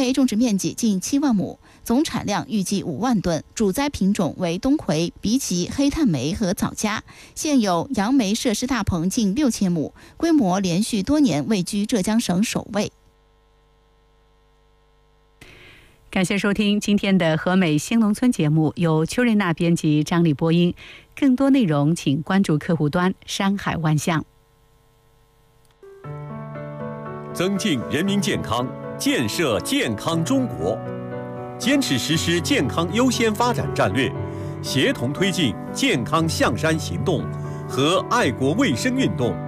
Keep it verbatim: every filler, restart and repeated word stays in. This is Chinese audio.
梅种植面积近七万亩，总产量预计五万吨，主栽品种为冬葵、荸荠、黑炭梅和枣荚。现有杨梅设施大棚近六千亩，规模连续多年位居浙江省首位。 感谢收听今天的和美新农村节目，由邱瑞娜编辑，张丽播音。更多内容请关注客户端山海万象。 增进人民健康，建设健康中国，坚持实施健康优先发展战略，协同推进健康象山行动和爱国卫生运动。